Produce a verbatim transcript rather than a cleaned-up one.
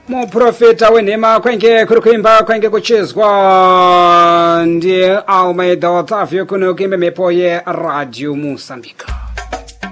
Muprofita wenhema kwenge kuri kuimba kwenge kuchezwa ndiye Almeida Otávio kuno kuimba mepo ye Radio Moçambique.